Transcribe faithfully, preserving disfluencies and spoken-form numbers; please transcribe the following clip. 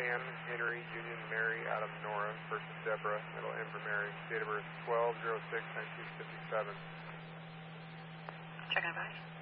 Stan, Henry, Union, Mary, Adam, Nora, first is Deborah, middle M for Mary, date of birth twelve oh six nineteen fifty-seven. Check on advice.